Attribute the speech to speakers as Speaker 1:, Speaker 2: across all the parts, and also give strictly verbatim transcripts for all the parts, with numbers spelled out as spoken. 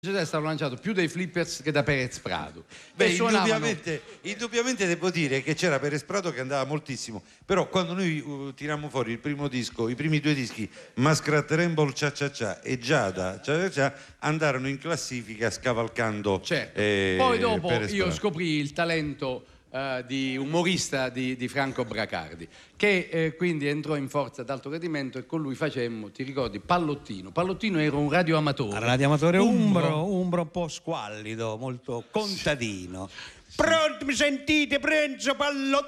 Speaker 1: È stato lanciato più dai Flippers che da Perez Prado.
Speaker 2: Beh,
Speaker 1: suonavano...
Speaker 2: indubbiamente, indubbiamente devo dire che c'era Perez Prado che andava moltissimo, però quando noi uh, tirammo fuori il primo disco, i primi due dischi, Masquerade Rainbow Cia Cia Cia e Giada Cia Cia Cia, andarono in classifica scavalcando.
Speaker 1: Certo.
Speaker 2: eh,
Speaker 1: Poi dopo
Speaker 2: Perez
Speaker 1: io
Speaker 2: Prado.
Speaker 1: scoprì il talento Uh, di umorista di, di Franco Bracardi, che eh, quindi entrò in Forza d'Alto Gradimento e con lui facemmo, ti ricordi, Pallottino. Pallottino era un radioamatore.
Speaker 3: Un radioamatore umbro, umbro un po' squallido, molto contadino. Sì. Pronto, mi sentite? Prenzo Pallottino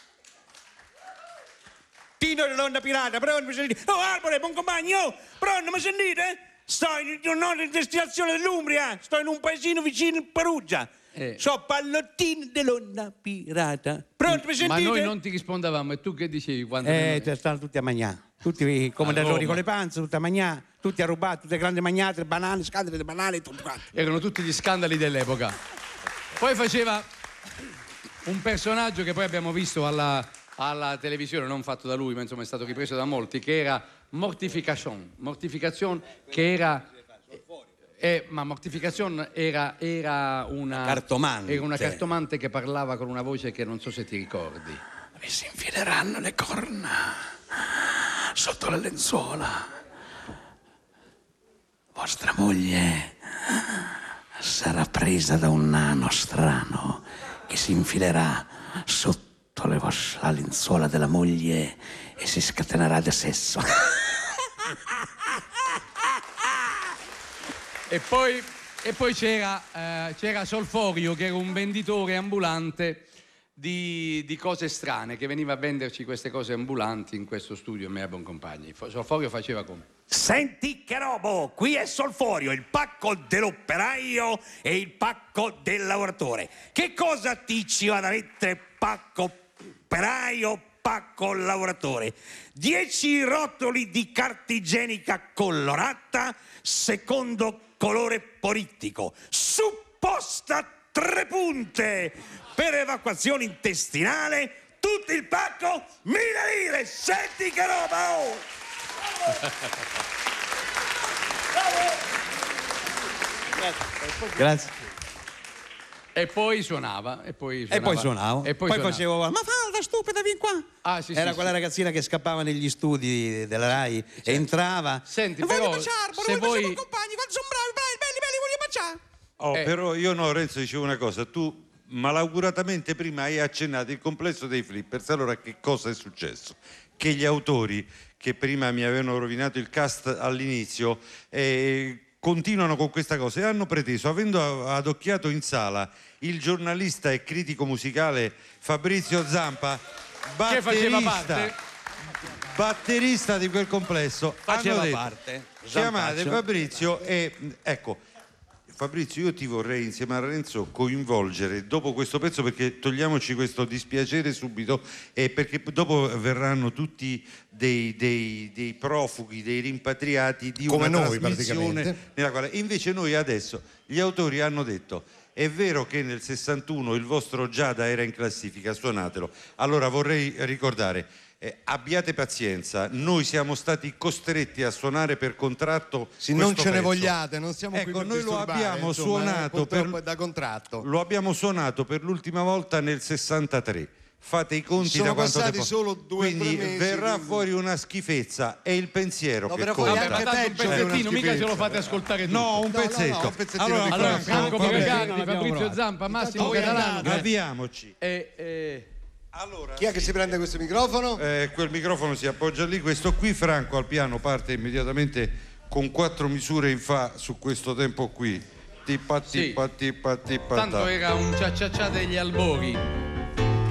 Speaker 3: dell'Onda Pirata, pronto, mi sentite? Oh, Arbore, buon compagno, pronto, mi sentite? Sto in una destinazione dell'Umbria, sto in un paesino vicino a Perugia. Eh. So Pallottino dell'Onda Pirata. Pronto, mi sentite?
Speaker 1: Ma noi non ti rispondavamo e tu che dicevi quando...
Speaker 3: Eh, noi... stavano tutti a mangiare. Tutti i commendatori con le panze, tutti a mangiare, tutti a rubare, tutte le grandi magnate, banane, scandali di banane, tutto quanto.
Speaker 1: Erano tutti gli scandali dell'epoca. Poi faceva un personaggio che poi abbiamo visto alla, alla televisione, non fatto da lui, ma insomma è stato ripreso da molti, che era Mortification. Mortification, che era... Eh, ma Mortification era, era una
Speaker 3: cartomante.
Speaker 1: Era una cartomante che parlava con una voce che non so se ti ricordi.
Speaker 3: Vi si infileranno le corna sotto le lenzuola. Vostra moglie sarà presa da un nano strano che si infilerà sotto le vostre, la lenzuola della moglie e si scatenerà da sesso.
Speaker 1: E poi, e poi c'era, eh, c'era Solforio, che era un venditore ambulante di, di cose strane, che veniva a venderci queste cose ambulanti in questo studio, me e Boncompagni. Solforio faceva come?
Speaker 3: Senti che robo, qui è Solforio, il pacco dell'operaio e il pacco del lavoratore. Che cosa ti ci va da mettere pacco operaio, pacco lavoratore? Dieci rotoli di carta igienica colorata secondo colore politico, supposta tre punte per evacuazione intestinale, tutto il pacco mille lire. Senti che roba, oh! Grazie.
Speaker 1: E poi suonava, e poi suonava.
Speaker 3: E poi suonavo. E poi, poi suonava. facevo, ma falda stupida, vieni qua.
Speaker 1: Ah, sì,
Speaker 3: Era
Speaker 1: sì,
Speaker 3: quella
Speaker 1: sì.
Speaker 3: ragazzina che scappava negli studi della Rai, certo. Entrava.
Speaker 1: Senti,
Speaker 3: voglio
Speaker 1: però,
Speaker 3: baciare,
Speaker 1: se
Speaker 3: voglio
Speaker 1: voi...
Speaker 3: baciare compagni, quando sono bravi, belli, belli, belli, voglio baciare.
Speaker 2: Oh,
Speaker 1: eh.
Speaker 2: Però io no, Renzo, dicevo una cosa, tu malauguratamente prima hai accennato il complesso dei Flippers. Allora che cosa è successo? Che gli autori che prima mi avevano rovinato il cast all'inizio eh, continuano con questa cosa e hanno preteso, avendo adocchiato in sala il giornalista e critico musicale Fabrizio Zampa,
Speaker 1: che faceva
Speaker 2: batterista,
Speaker 1: parte
Speaker 2: batterista di quel complesso,
Speaker 3: faceva
Speaker 2: hanno detto,
Speaker 3: parte.
Speaker 2: chiamate
Speaker 3: Zampaccio.
Speaker 2: Fabrizio e ecco, Fabrizio, io ti vorrei insieme a Renzo coinvolgere dopo questo pezzo, perché togliamoci questo dispiacere subito, e perché dopo verranno tutti dei, dei, dei profughi, dei rimpatriati di
Speaker 4: come
Speaker 2: una
Speaker 4: noi,
Speaker 2: trasmissione nella quale invece noi adesso, gli autori hanno detto: è vero che nel sessantuno il vostro Giada era in classifica, suonatelo. Allora vorrei ricordare, eh, abbiate pazienza, noi siamo stati costretti a suonare per contratto.
Speaker 4: Sì, non ce
Speaker 2: pezzo.
Speaker 4: ne vogliate, non siamo
Speaker 2: ecco,
Speaker 4: qui per
Speaker 2: noi lo abbiamo
Speaker 4: insomma,
Speaker 2: suonato per,
Speaker 4: è da contratto.
Speaker 2: Lo abbiamo suonato per l'ultima volta nel sessantatré. Fate i conti.
Speaker 4: Sono
Speaker 2: da quanto
Speaker 4: passati
Speaker 2: tempo.
Speaker 4: solo due
Speaker 2: quindi
Speaker 4: tre mesi,
Speaker 2: verrà
Speaker 4: quindi...
Speaker 2: fuori una schifezza, è il pensiero
Speaker 4: no,
Speaker 2: che
Speaker 4: però
Speaker 2: conta.
Speaker 4: anche
Speaker 1: Vabbè, ma tanto un
Speaker 4: peggio di
Speaker 1: pezzettino,
Speaker 4: una
Speaker 1: mica ce lo
Speaker 4: schifezza.
Speaker 1: fate ascoltare tutto.
Speaker 2: No, un
Speaker 4: No, no,
Speaker 2: pezzetto.
Speaker 4: no, un pezzettino
Speaker 2: allora,
Speaker 4: di
Speaker 1: Allora,
Speaker 4: Franco,
Speaker 1: Franco
Speaker 4: vabbè,
Speaker 1: Bracardi, Fabrizio
Speaker 3: provato.
Speaker 1: Zampa, Massimo
Speaker 4: Poi
Speaker 1: Catalano.
Speaker 4: andate.
Speaker 2: avviamoci.
Speaker 1: E, e...
Speaker 2: Allora,
Speaker 4: Chi è che si prende questo microfono?
Speaker 2: Eh, quel microfono si appoggia lì, questo qui. Franco al piano parte immediatamente con quattro misure in fa su questo tempo qui. Tippa tippa
Speaker 1: Sì.
Speaker 2: tippa tippa.
Speaker 1: Tanto era un cia cia cia degli albori.